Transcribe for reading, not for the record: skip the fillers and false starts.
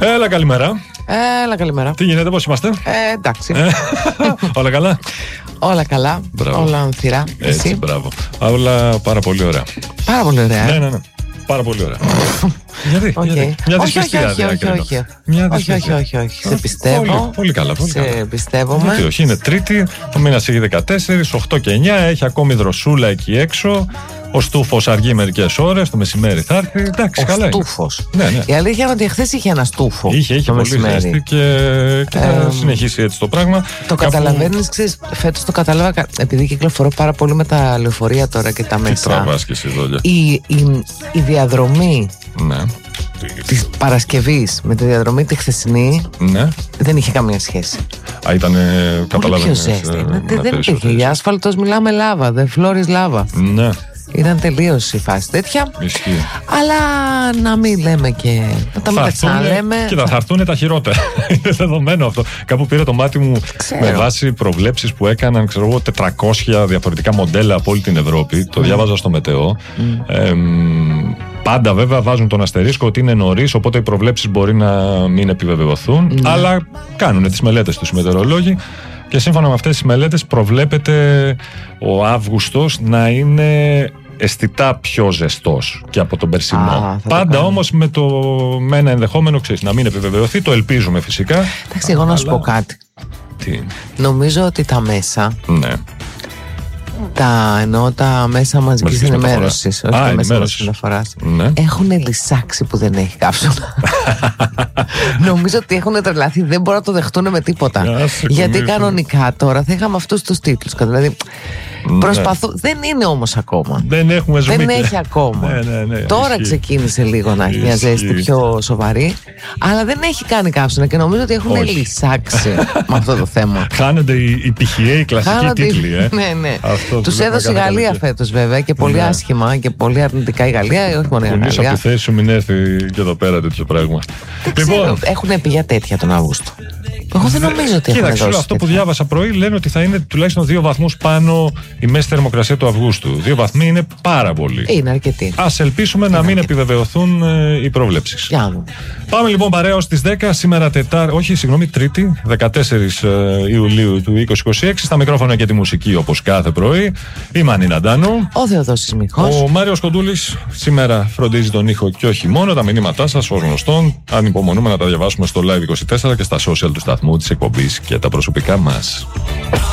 Έλα, καλημέρα. Έλα, καλημέρα. Τι γίνεται, πώς είμαστε? Εντάξει. Όλα καλά. Όλα καλά. Μπράβο. Όλα ανθυρά. Έτσι, Εσύ? μπράβο. Όλα πάρα πολύ ωραία. Πάρα πολύ ωραία. Ναι. Πάρα πολύ ωραία. Γιατί? Okay. Μια όχι. Σε πιστεύω. Πολύ καλά. Σε πιστεύομαι. Γιατί όχι, είναι Τρίτη, ο μήνας έχει 14, 8 και 9, έχει ακόμη δροσούλα εκεί έξω. Ο στούφος αργεί μερικές ώρες, το μεσημέρι θα έρθει. Εντάξει, καλά. Ο στούφος. Ναι. Η αλήθεια είναι ότι χθες είχε ένα στούφο. Είχε πολύ ζέστη και θα συνεχίσει έτσι το πράγμα. Το καταλαβαίνεις, ξέρεις, φέτος το κατάλαβα, επειδή κυκλοφορώ πάρα πολύ με τα λεωφορεία τώρα και τα μέσα. Τι τραβάς και εσύ δόλια. Η διαδρομή της Παρασκευής με τη διαδρομή τη χθεσινή δεν είχε καμία σχέση. Ήταν καταλαβαίνεις. Πολύ πιο ζέστη. Δεν υπήρχε. Για άσφαλτος μιλάμε λάβα, δεν φλόρις λάβα. Ναι. Ήταν τελείως η φάση τέτοια. Ισχύει. Αλλά να μην λέμε και να τα μην ξαναλέμε. Κοίτα, θα έρθουν τα χειρότερα. Είναι δεδομένο αυτό. Κάπου πήρε το μάτι μου με βάση προβλέψεις που έκαναν, ξέρω εγώ, 400 διαφορετικά μοντέλα από όλη την Ευρώπη. Το διάβαζα στο Μετεό. Πάντα βέβαια βάζουν τον αστερίσκο ότι είναι νωρίς, οπότε οι προβλέψεις μπορεί να μην επιβεβαιωθούν. Αλλά κάνουν τις μελέτες τους οι μετεωρολόγοι. Και σύμφωνα με αυτές τις μελέτες προβλέπεται ο Αύγουστος να είναι αισθητά πιο ζεστός και από τον περσινό. Πάντα όμως με ένα ενδεχόμενο, ξέρεις, να μην επιβεβαιωθεί. Το ελπίζουμε φυσικά. Εντάξει, εγώ να σου πω κάτι. Τι? Νομίζω ότι τα μέσα. Ναι. Εννοώ τα μέσα μαζικής ενημέρωσης, όχι τα μέσα μαζικής μεταφοράς, έχουν λυσάξει που δεν έχει καύσωνα. Νομίζω ότι έχουν τρελαθεί, δεν μπορούν να το δεχτούν με τίποτα. Γιατί κανονικά τώρα θα είχαμε αυτούς τους τίτλους. Δηλαδή προσπαθούν, δεν είναι όμως ακόμα. Δεν έχει ακόμα. Τώρα ξεκίνησε λίγο να έχει μια ζέστη πιο σοβαρή, αλλά δεν έχει κάνει καύσωνα και νομίζω ότι έχουν λυσάξει με αυτό το θέμα. Χάνονται οι πηχιαίοι, οι κλασικοί τίτλοι. Ναι. Τους έδωσε η Γαλλία φέτος βέβαια και πολύ άσχημα και πολύ αρνητικά η Γαλλία, όχι μόνο η Γαλλία. Κουνήσω από τη θέση σου, μην έρθει και εδώ πέρα τέτοιο πράγμα. Δεν ξέρω, έχουν πει για τέτοια τον Αύγουστο. Εγώ δεν νομίζω ότι έχουν δώσει. Αυτό που διάβασα πρωί λένε ότι θα είναι τουλάχιστον 2 βαθμούς πάνω η μέση θερμοκρασία του Αυγούστου. 2 βαθμοί είναι πάρα πολύ. Είναι αρκετή. Ας ελπίσουμε να μην επιβεβαιωθούν οι προβλέψεις. Πάμε λοιπόν παρέα ως τις 10, σήμερα Τρίτη, 14 Ιουλίου του 2026. Στα μικρόφωνα και τη μουσική όπως κάθε πρωί. Η Μανίνα Ντάνου. Ο Θεοδόσης Μιχός. Ο Μάριος Κοντούλης σήμερα φροντίζει τον ήχο και όχι μόνο. Τα μηνύματά σας ως γνωστόν. Ανυπομονούμε να τα διαβάσουμε στο Live24 και στα social του σταθμού, της εκπομπής και τα προσωπικά μας.